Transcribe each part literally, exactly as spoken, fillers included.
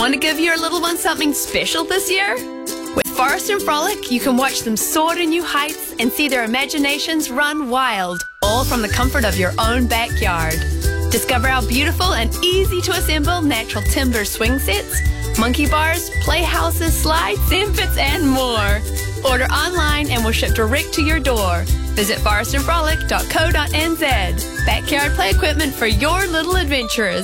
Want to give your little one something special this year? With Forest and Frolic, you can watch them soar to new heights and see their imaginations run wild, all from the comfort of your own backyard. Discover our beautiful and easy-to-assemble natural timber swing sets, monkey bars, playhouses, slides, sand pits, and more. Order online and we'll ship direct to your door. Visit forest and frolic dot co dot n z. Backyard play equipment for your little adventurers.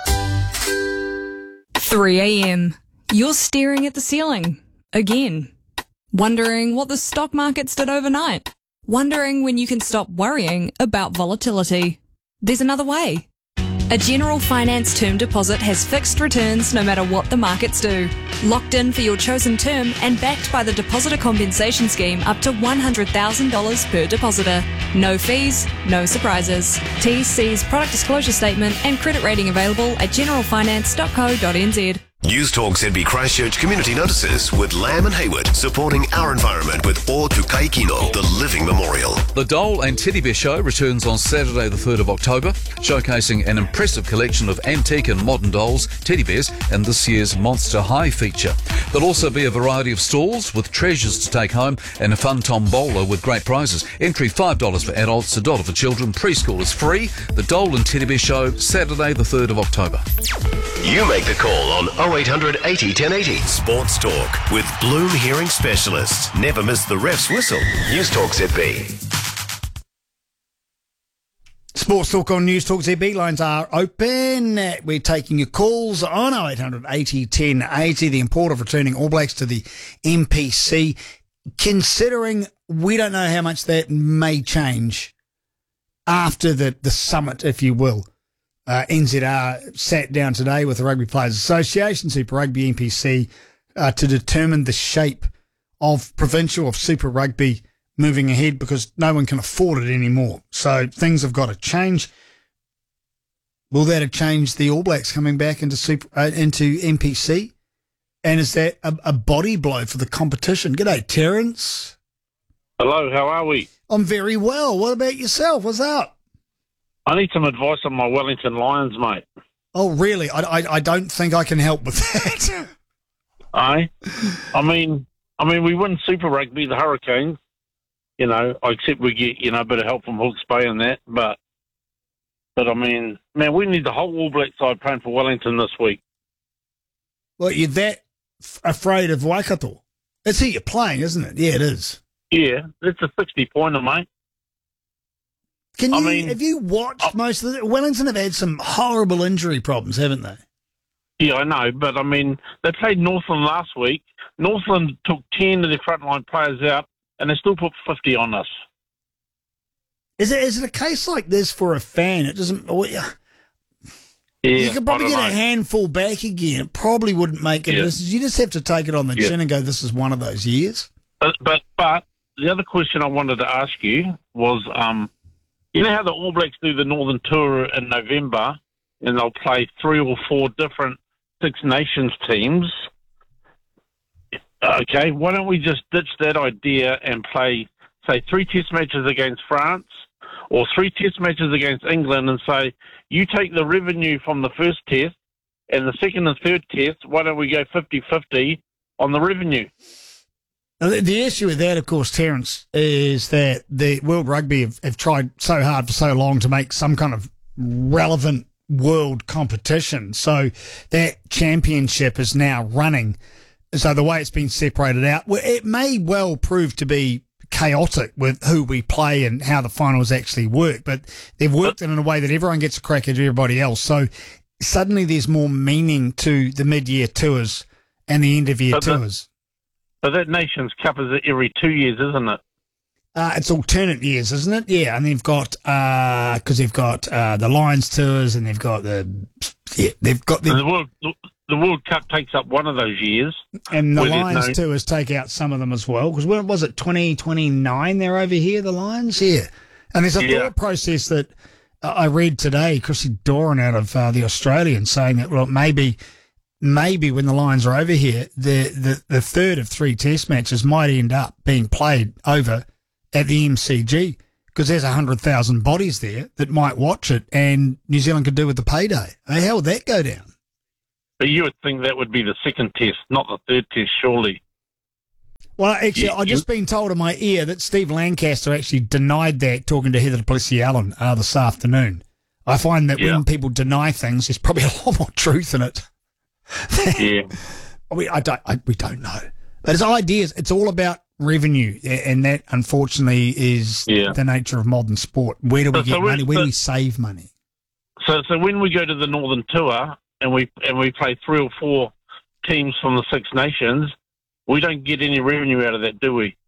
three a.m. You're staring at the ceiling. Again. Wondering what the stock markets did overnight. Wondering when you can stop worrying about volatility. There's another way. A General Finance term deposit has fixed returns no matter what the markets do. Locked in for your chosen term and backed by the Depositor Compensation Scheme up to one hundred thousand dollars per depositor. No fees, no surprises. T C's product disclosure statement and credit rating available at general finance dot co dot n z. News Talk Z B Christchurch Community Notices with Lamb and Hayward, supporting our environment with O Tukai Kino, the Living Memorial. The Dole and Teddy Bear Show returns on Saturday the third of October, showcasing an impressive collection of antique and modern dolls, teddy bears, and this year's Monster High feature. There'll also be a variety of stalls with treasures to take home and a fun tombola with great prizes. Entry five dollars for adults, one dollar for children. Preschool is free. The Dole and Teddy Bear Show, Saturday the third of October. You make the call on oh eight hundred eighty ten eighty. Sports Talk with Bloom Hearing Specialists. Never miss the ref's whistle. News Talk Z B. Sports Talk on News Talk Z B. Lines are open. We're taking your calls on oh eight hundred eighty ten eighty. The import of returning All Blacks to the M P C. Considering we don't know how much that may change after the, the summit, if you will. Uh, N Z R sat down today with the Rugby Players Association, Super Rugby, N P C, uh, to determine the shape of provincial, of Super Rugby moving ahead, because no one can afford it anymore. So things have got to change. Will that have changed the All Blacks coming back into Super uh, into N P C? And is that a, a body blow for the competition? G'day, Terence. Hello, how are we? I'm very well. What about yourself? What's up? I need some advice on my Wellington Lions, mate. Oh, really? I, I, I don't think I can help with that. I, I mean, I mean, we win Super Rugby, the Hurricanes. You know, I accept we get, you know, a bit of help from Hawke's Bay and that, but, but I mean, man, we need the whole All Black side playing for Wellington this week. Well, you're that f- afraid of Waikato. It's who you're playing, isn't it? Yeah, it is. Yeah, it's a sixty-pointer, mate. Can you, I mean, have you watched I, most of the... Wellington have had some horrible injury problems, haven't they? Yeah, I know, but I mean, they played Northland last week. Northland took ten of their frontline players out, and they still put fifty on us. Is it is it a case like this for a fan? It doesn't... Oh, yeah. Yeah, you could probably get know. a handful back again. It probably wouldn't make it. Yeah. You just have to take it on the yeah. chin and go, this is one of those years. But, but, but the other question I wanted to ask you was... um. You know how the All Blacks do the Northern Tour in November, and they'll play three or four different Six Nations teams? Okay, why don't we just ditch that idea and play, say, three test matches against France or three test matches against England, and say, you take the revenue from the first test and the second and third test, why don't we go fifty-fifty on the revenue? Now, the, the issue with that, of course, Terence, is that the World Rugby have, have tried so hard for so long to make some kind of relevant world competition. So that championship is now running. So the way it's been separated out, well, it may well prove to be chaotic with who we play and how the finals actually work. But they've worked it in a way that everyone gets a crack at everybody else. So suddenly there's more meaning to the mid-year tours and the end-of-year But the- tours. But that Nations Cup is every two years, isn't it? Uh, it's alternate years, isn't it? Yeah, and they've got because uh, they've got uh, the Lions tours and they've got the yeah they've got the, And the World the World Cup takes up one of those years, and the where there's Lions no- tours take out some of them as well. Because when was it twenty twenty-nine? They're over here, the Lions. Yeah, and there's a Yeah. thought process that uh, I read today. Chrissy Doran out of uh, the Australian saying that well maybe. Maybe when the Lions are over here, the, the, the third of three test matches might end up being played over at the M C G because there's one hundred thousand bodies there that might watch it and New Zealand could do with the payday. Hey, how would that go down? But you would think that would be the second test, not the third test, surely. Well, actually, Yeah, I've just been told in my ear that Steve Lancaster actually denied that talking to Heather Plessis-Allen uh, this afternoon. I find that Yeah. when people deny things, there's probably a lot more truth in it. Yeah. we, I don't, I, we don't know. But it's ideas. It's all about revenue, and that, unfortunately, is Yeah. the nature of modern sport. Where do we So- get so when- money? Where do so- we save money? So, so when we go to the Northern Tour and we and we play three or four teams from the Six Nations, we don't get any revenue out of that, do we?